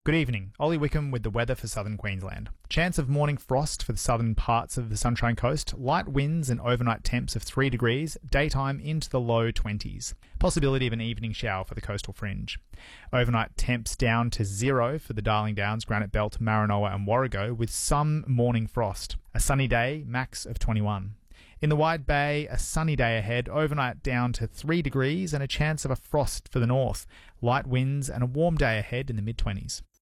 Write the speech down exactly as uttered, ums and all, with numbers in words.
Good evening. Ollie Wickham with the weather for southern Queensland. Chance of morning frost for the southern parts of the Sunshine Coast. Light winds and overnight temps of three degrees. Daytime into the low twenties. Possibility of an evening shower for the coastal fringe. Overnight temps down to zero for the Darling Downs, Granite Belt, Maranoa and Warrego with some morning frost. A sunny day, max of twenty-one. In the Wide Bay, a sunny day ahead, overnight down to three degrees and a chance of a frost for the north. Light winds and a warm day ahead in the mid-twenties.